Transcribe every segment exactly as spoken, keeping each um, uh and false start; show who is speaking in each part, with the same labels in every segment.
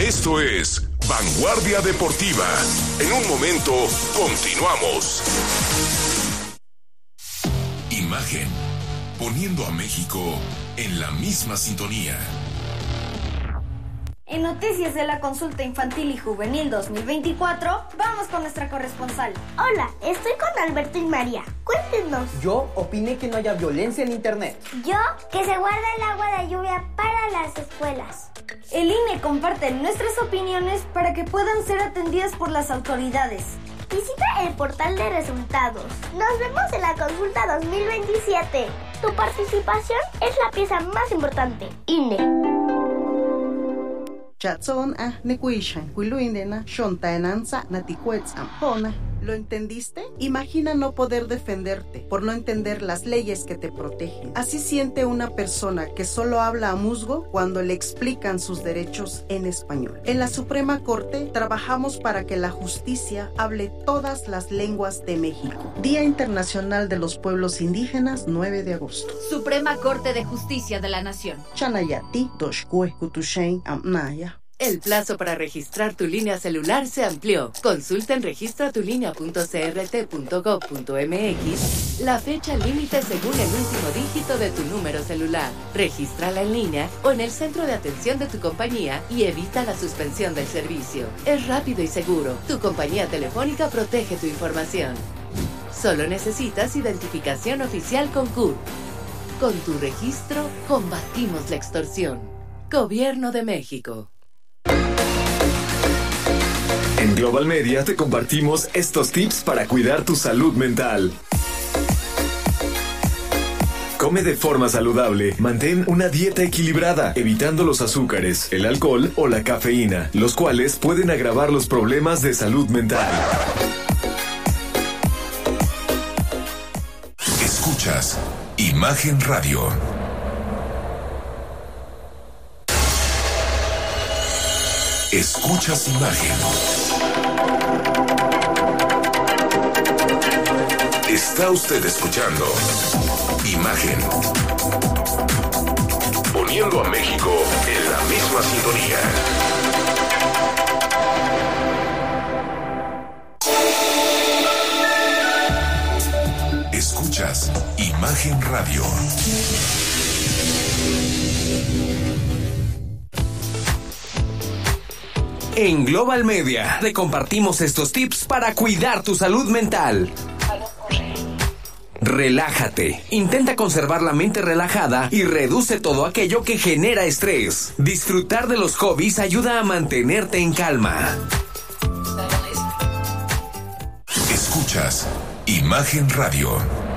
Speaker 1: Esto es Vanguardia Deportiva. En un momento, continuamos. Imagen, poniendo a México en la misma sintonía.
Speaker 2: En noticias de la consulta infantil y juvenil dos mil veinticuatro, vamos con nuestra corresponsal.
Speaker 3: Hola, estoy con Alberto y María. Cuéntenos.
Speaker 4: Yo opiné que no haya violencia en internet.
Speaker 3: Yo, que se guarda el agua de lluvia para las escuelas.
Speaker 2: El I N E comparte nuestras opiniones para que puedan ser atendidas por las autoridades.
Speaker 3: Visita el portal de resultados. Nos vemos en la consulta dos mil veintisiete. Tu participación es la pieza más importante. I N E.
Speaker 5: Chatson ah nekuishan kuiluindena shontaenanza natikuetzam hona. ¿Lo entendiste? Imagina no poder defenderte por no entender las leyes que te protegen. Así siente una persona que solo habla a musgo cuando le explican sus derechos en español. En la Suprema Corte trabajamos para que la justicia hable todas las lenguas de México. Día Internacional de los Pueblos Indígenas, nueve de agosto.
Speaker 6: Suprema Corte de Justicia de la Nación.
Speaker 5: Chanayati doshkue kutushen amnaya.
Speaker 7: El plazo para registrar tu línea celular se amplió. Consulta en registra tu línea punto c r t punto gov punto m x la fecha límite según el último dígito de tu número celular. Regístrala en línea o en el centro de atención de tu compañía y evita la suspensión del servicio. Es rápido y seguro. Tu compañía telefónica protege tu información. Solo necesitas identificación oficial con C U R. Con tu registro, combatimos la extorsión. Gobierno de México.
Speaker 8: En Global Media te compartimos estos tips para cuidar tu salud mental. Come de forma saludable, mantén una dieta equilibrada, evitando los azúcares, el alcohol o la cafeína, los cuales pueden agravar los problemas de salud mental.
Speaker 1: Escuchas Imagen Radio. Escuchas Imagen. Está usted escuchando Imagen. Poniendo a México en la misma sintonía. Escuchas Imagen Radio.
Speaker 9: En Global Media te compartimos estos tips para cuidar tu salud mental. Relájate. Intenta conservar la mente relajada y reduce todo aquello que genera estrés. Disfrutar de los hobbies ayuda a mantenerte en calma.
Speaker 1: Escuchas Imagen Radio.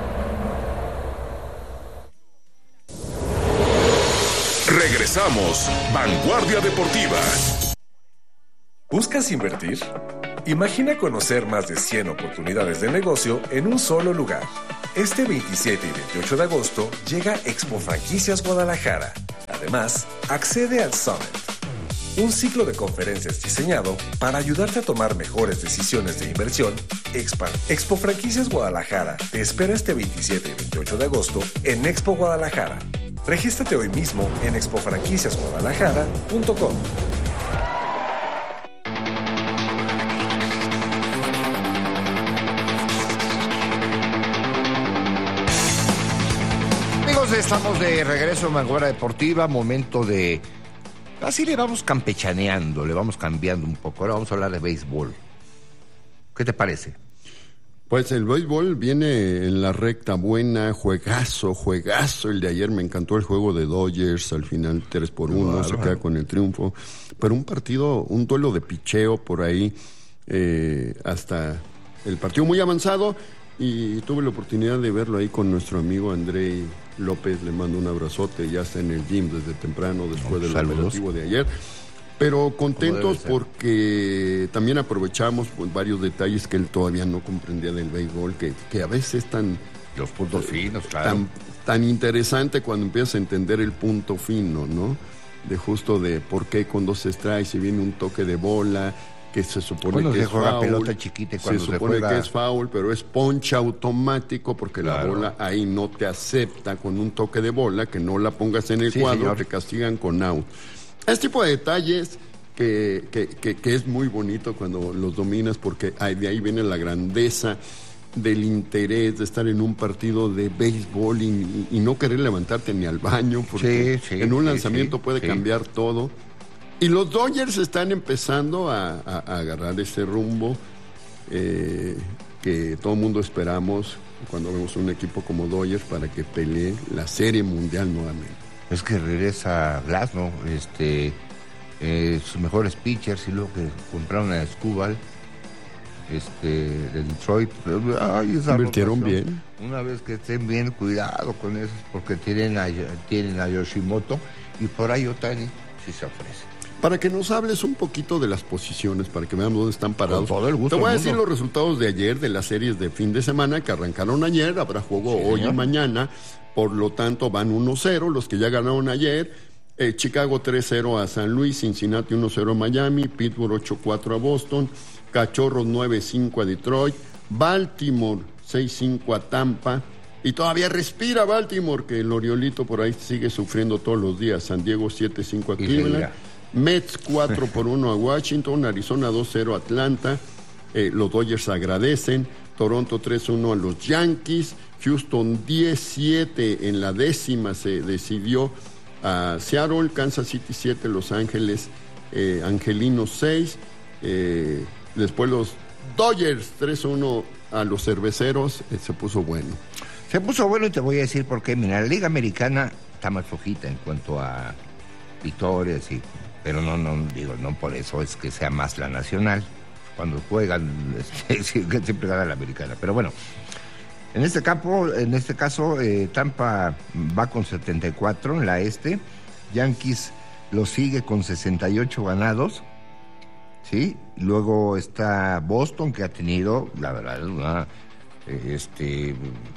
Speaker 1: Regresamos. Vanguardia Deportiva.
Speaker 10: ¿Buscas invertir? Imagina conocer más de cien oportunidades de negocio en un solo lugar. Este veintisiete y veintiocho de agosto llega Expo Franquicias Guadalajara. Además, accede al Summit, un ciclo de conferencias diseñado para ayudarte a tomar mejores decisiones de inversión. Expan. Expo Franquicias Guadalajara te espera este veintisiete y veintiocho de agosto en Expo Guadalajara. Regístrate hoy mismo en expo franquicias guadalajara punto com.
Speaker 11: Estamos de regreso en Vanguardia Deportiva, momento de... Así le vamos campechaneando, le vamos cambiando un poco. Ahora vamos a hablar de béisbol. ¿Qué te parece?
Speaker 12: Pues el béisbol viene en la recta buena, juegazo, juegazo. El de ayer me encantó el juego de Dodgers, al final tres por uno, se queda con el triunfo. Pero un partido, un duelo de picheo por ahí, eh, hasta el partido muy avanzado. Y tuve la oportunidad de verlo ahí con nuestro amigo Andrei López, le mando un abrazote, ya está en el gym desde temprano, después del operativo de ayer. Pero contentos porque también aprovechamos pues, varios detalles que él todavía no comprendía del béisbol, que, que a veces es tan...
Speaker 11: Los puntos finos, claro.
Speaker 12: Tan, tan interesante cuando empiezas a entender el punto fino, ¿no? De justo de por qué con dos strikes si viene un toque de bola... que se supone
Speaker 11: cuando
Speaker 12: que
Speaker 11: se
Speaker 12: es
Speaker 11: juega
Speaker 12: foul,
Speaker 11: pelota chiquita y cuando
Speaker 12: se
Speaker 11: se
Speaker 12: supone
Speaker 11: juega...
Speaker 12: que es foul, pero es ponche automático porque claro. La bola ahí no te acepta con un toque de bola, que no la pongas en el sí, cuadro, señor. Te castigan con out. Este tipo de detalles que, que, que, que es muy bonito cuando los dominas, porque ahí, de ahí viene la grandeza del interés de estar en un partido de béisbol y, y, y no querer levantarte ni al baño, porque
Speaker 11: sí, sí,
Speaker 12: en un
Speaker 11: sí,
Speaker 12: lanzamiento
Speaker 11: sí,
Speaker 12: puede
Speaker 11: sí.
Speaker 12: cambiar todo. Y los Dodgers están empezando a, a, a agarrar ese rumbo eh, que todo el mundo esperamos cuando vemos un equipo como Dodgers para que pelee la Serie Mundial nuevamente.
Speaker 11: Es que regresa Glasnow, este, eh, sus mejores pitchers, y luego que compraron a Escobar, este, de Detroit. Ay, esa
Speaker 12: invirtieron
Speaker 11: rotación,
Speaker 12: bien.
Speaker 11: Una vez que estén bien, cuidado con eso, porque tienen a, tienen a Yoshimoto y por ahí Otani sí se ofrece.
Speaker 12: Para que nos hables un poquito de las posiciones, para que veamos dónde están parados.
Speaker 11: Con todo el gusto
Speaker 12: Te voy a
Speaker 11: del
Speaker 12: decir
Speaker 11: mundo.
Speaker 12: los resultados de ayer de las series de fin de semana que arrancaron ayer. Habrá juego
Speaker 11: Sí,
Speaker 12: hoy
Speaker 11: señor.
Speaker 12: y mañana. Por lo tanto, van uno cero los que ya ganaron ayer. Eh, Chicago tres cero a San Luis, Cincinnati uno cero a Miami, Pittsburgh ocho cuatro a Boston, Cachorros nueve cinco a Detroit, Baltimore seis cinco a Tampa. Y todavía respira Baltimore, que el Oriolito por ahí sigue sufriendo todos los días. San Diego siete cinco a
Speaker 11: Y
Speaker 12: Cleveland.
Speaker 11: seguirá.
Speaker 12: Mets cuatro por uno a Washington, Arizona dos cero a Atlanta, eh, los Dodgers agradecen, Toronto tres uno a los Yankees, Houston diez siete en la décima se decidió a Seattle, Kansas City siete, Los Ángeles, eh, Angelinos seis, eh, después los Dodgers tres uno a los Cerveceros, eh, se puso bueno.
Speaker 11: Se puso bueno y te voy a decir por qué. Mira, la Liga Americana está más flojita en cuanto a victorias, y, pero no, no, digo, no por eso es que sea más la nacional. Cuando juegan, este, siempre gana la americana. Pero bueno, en este campo, en este caso, eh, Tampa va con setenta y cuatro en la este, Yankees lo sigue con sesenta y ocho ganados, ¿sí? Luego está Boston, que ha tenido, la verdad, una, este,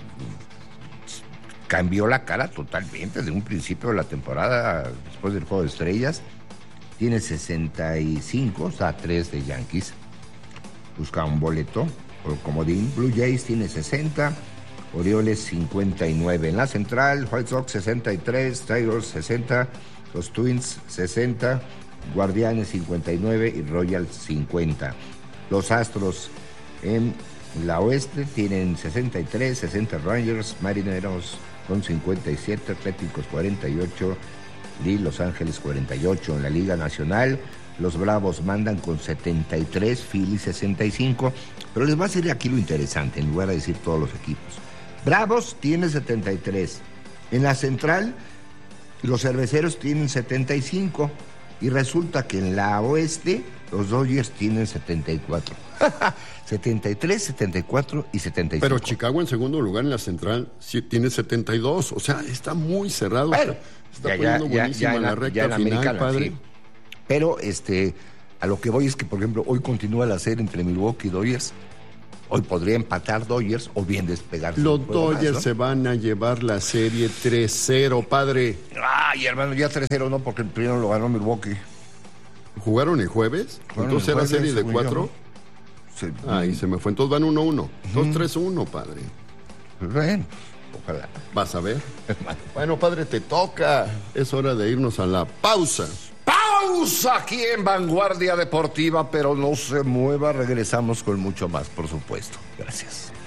Speaker 11: cambió la cara totalmente desde un principio de la temporada, después del Juego de Estrellas. Tiene sesenta y cinco, o sea, tres de Yankees. Busca un boleto por comodín. Blue Jays tiene sesenta, Orioles cincuenta y nueve. En la central, White Sox sesenta y tres, Tigers sesenta, los Twins sesenta, Guardianes cincuenta y nueve y Royals cincuenta. Los Astros en la oeste tienen sesenta y tres, sesenta Rangers, Marineros con cincuenta y siete, Atléticos cuarenta y ocho y Los Ángeles cuarenta y ocho. En la Liga Nacional, los Bravos mandan con setenta y tres, Philly sesenta y cinco, pero les va a decir aquí lo interesante, en lugar de decir todos los equipos. Bravos tiene setenta y tres. En la central, los Cerveceros tienen setenta y cinco. Y resulta que en la oeste, los Dodgers tienen setenta y cuatro. setenta y tres, setenta y cuatro y setenta y cinco.
Speaker 12: Pero Chicago en segundo lugar en la central sí, tiene setenta y dos. O sea, está muy cerrado.
Speaker 11: Bueno,
Speaker 12: está
Speaker 11: ya,
Speaker 12: poniendo
Speaker 11: ya,
Speaker 12: buenísima
Speaker 11: ya en
Speaker 12: la,
Speaker 11: la-
Speaker 12: recta
Speaker 11: ya en la
Speaker 12: final,
Speaker 11: americana,
Speaker 12: padre.
Speaker 11: sí. Pero este, a lo que voy es que, por ejemplo, hoy continúa la serie entre Milwaukee y Dodgers. Hoy podría empatar Dodgers o bien despegar.
Speaker 12: Los Dodgers se van a llevar la serie tres cero, padre.
Speaker 11: Ay, hermano, ya tres cero no, porque el primero lo ganó Milwaukee.
Speaker 12: ¿Jugaron el jueves?
Speaker 11: Jugaron
Speaker 12: Entonces
Speaker 11: el
Speaker 12: era
Speaker 11: jueves,
Speaker 12: serie de
Speaker 11: según
Speaker 12: cuatro.
Speaker 11: yo. Sí.
Speaker 12: Ahí se me fue. Entonces van uno uno. dos tres uno, padre.
Speaker 11: Bueno, ojalá.
Speaker 12: Vas a ver. Bueno, padre, te toca. Es hora de irnos a la pausa.
Speaker 11: Pausa aquí en Vanguardia Deportiva, pero no se mueva, regresamos con mucho más, por supuesto. Gracias.